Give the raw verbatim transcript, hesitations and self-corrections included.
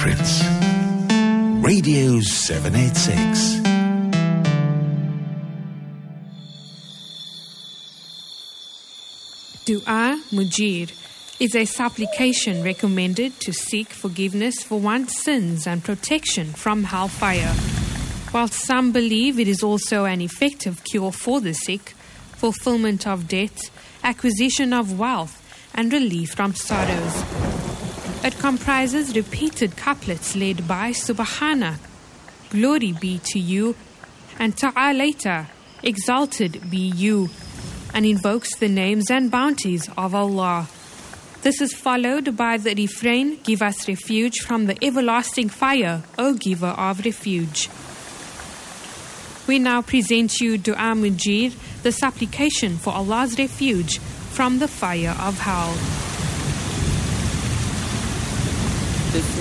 Footprints. Radio seven eighty-six. Dua Mujir is a supplication recommended to seek forgiveness for one's sins and protection from hellfire. While some believe it is also an effective cure for the sick, fulfillment of debts, acquisition of wealth, and relief from sorrows. It comprises repeated couplets led by Subhanak, glory be to you, and Ta'alaita, exalted be you, and invokes the names and bounties of Allah. This is followed by the refrain, give us refuge from the everlasting fire, O giver of refuge. We now present you Dua Mujir, the supplication for Allah's refuge from the fire of hell.